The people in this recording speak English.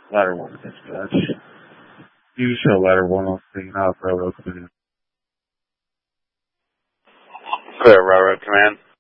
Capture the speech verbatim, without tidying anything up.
Ladder one dispatch. You show ladder one on scene, out railroad command. Clear, railroad command.